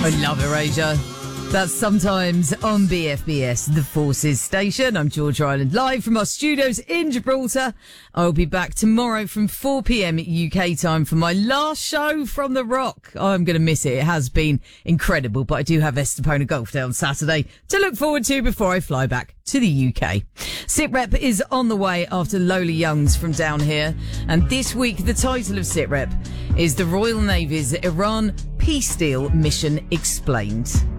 I love Erasure. That's sometimes on BFBS, the Forces Station. I'm George Ireland, live from our studios in Gibraltar. I'll be back tomorrow from 4 p.m. UK time for my last show from the Rock. I'm going to miss it. It has been incredible, but I do have Estepona Golf Day on Saturday to look forward to before I fly back to the UK. SITREP is on the way after Lola Young's from down here. And this week, the title of SITREP is the Royal Navy's Iran Peace Deal Mission Explained.